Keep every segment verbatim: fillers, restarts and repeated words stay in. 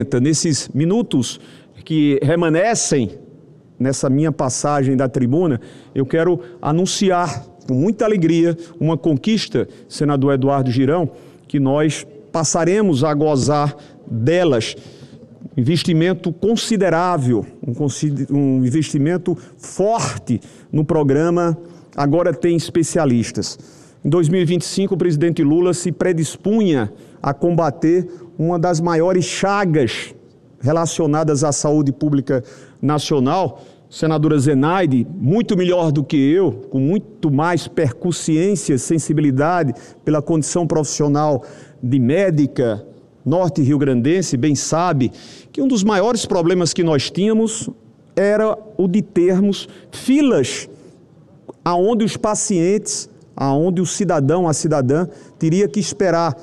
Nesses minutos que remanescem nessa minha passagem da tribuna, eu quero anunciar com muita alegria uma conquista, senador Eduardo Girão, que nós passaremos a gozar delas. Investimento considerável, um, um investimento forte no programa Agora Tem Especialistas. Em dois mil e vinte e cinco, o presidente Lula se predispunha a combater uma das maiores chagas relacionadas à saúde pública nacional. Senadora Zenaide, muito melhor do que eu, com muito mais percussiência, sensibilidade pela condição profissional de médica norte rio-grandense, bem sabe que um dos maiores problemas que nós tínhamos era o de termos filas aonde os pacientes, aonde o cidadão, a cidadã, teria que esperar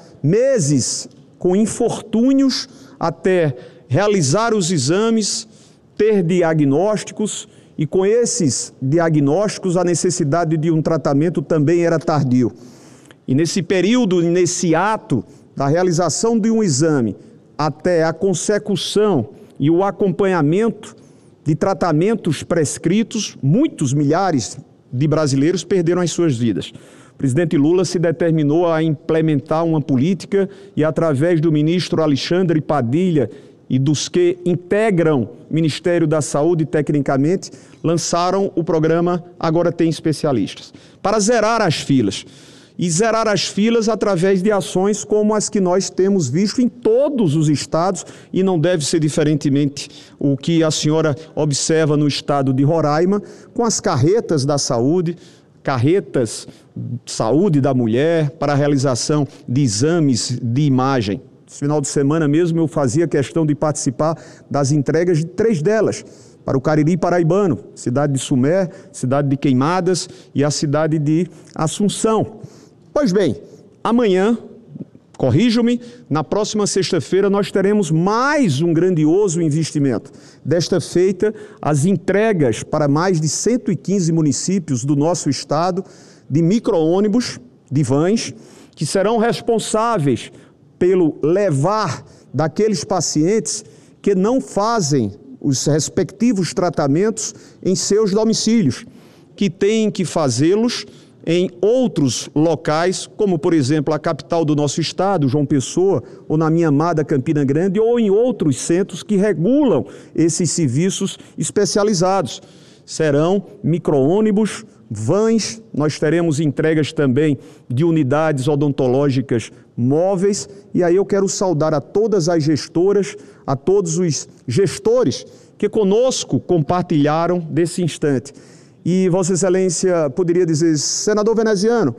meses com infortúnios até realizar os exames, ter diagnósticos, e com esses diagnósticos a necessidade de um tratamento também era tardio. E nesse período, nesse ato da realização de um exame até a consecução e o acompanhamento de tratamentos prescritos, muitos milhares de brasileiros perderam as suas vidas. O presidente Lula se determinou a implementar uma política e, através do ministro Alexandre Padilha e dos que integram o Ministério da Saúde, tecnicamente, lançaram o programa Agora Tem Especialistas, para zerar as filas. E zerar as filas através de ações como as que nós temos visto em todos os estados, e não deve ser diferentemente o que a senhora observa no estado de Roraima, com as carretas da saúde, carretas de saúde da mulher para a realização de exames de imagem. Esse final de semana mesmo eu fazia questão de participar das entregas de três delas, para o Cariri paraibano, cidade de Sumé, cidade de Queimadas e a cidade de Assunção. Pois bem, amanhã, corrijo-me, na próxima sexta-feira nós teremos mais um grandioso investimento. Desta feita, as entregas para mais de cento e quinze municípios do nosso estado de micro-ônibus, de vans, que serão responsáveis pelo levar daqueles pacientes que não fazem os respectivos tratamentos em seus domicílios, que têm que fazê-los em outros locais, como, por exemplo, a capital do nosso estado, João Pessoa, ou na minha amada Campina Grande, ou em outros centros que regulam esses serviços especializados. Serão micro-ônibus, vans, nós teremos entregas também de unidades odontológicas móveis, e aí eu quero saudar a todas as gestoras, a todos os gestores que conosco compartilharam desse instante. E Vossa Excelência poderia dizer, senador veneziano,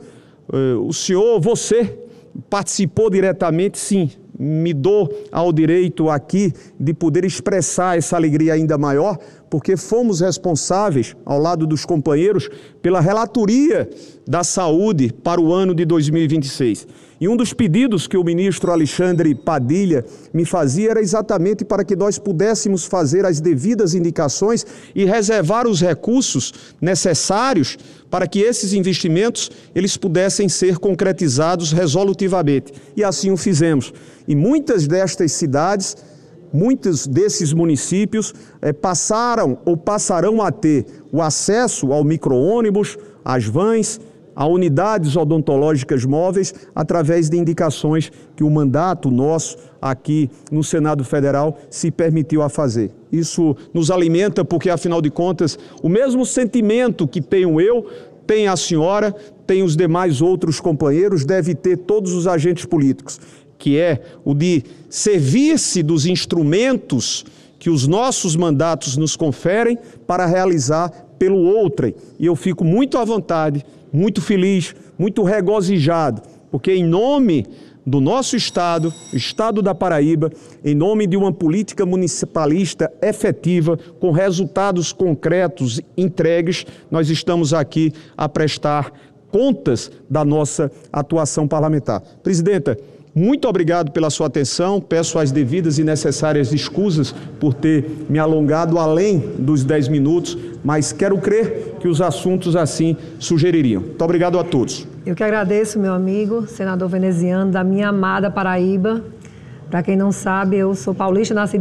o senhor, você participou diretamente, sim, me dou ao direito aqui de poder expressar essa alegria ainda maior, porque fomos responsáveis, ao lado dos companheiros, pela relatoria da saúde para o ano de dois mil e vinte e seis. E um dos pedidos que o ministro Alexandre Padilha me fazia era exatamente para que nós pudéssemos fazer as devidas indicações e reservar os recursos necessários para que esses investimentos eles pudessem ser concretizados resolutivamente. E assim o fizemos. E muitas destas cidades, muitos desses municípios eh, passaram ou passarão a ter o acesso ao micro-ônibus, às vans, a unidades odontológicas móveis, através de indicações que o mandato nosso aqui no Senado Federal se permitiu a fazer. Isso nos alimenta porque, afinal de contas, o mesmo sentimento que tenho eu, tem a senhora, tem os demais outros companheiros, deve ter todos os agentes políticos, que é o de servir-se dos instrumentos que os nossos mandatos nos conferem para realizar pelo outrem. E eu fico muito à vontade, muito feliz, muito regozijado, porque em nome do nosso Estado, o Estado da Paraíba, em nome de uma política municipalista efetiva, com resultados concretos entregues, nós estamos aqui a prestar contas da nossa atuação parlamentar. Presidenta, muito obrigado pela sua atenção, peço as devidas e necessárias escusas por ter me alongado além dos dez minutos, mas quero crer que os assuntos assim sugeririam. Muito obrigado a todos. Eu que agradeço, meu amigo, senador veneziano, da minha amada Paraíba, Para quem não sabe, eu sou paulista, nascida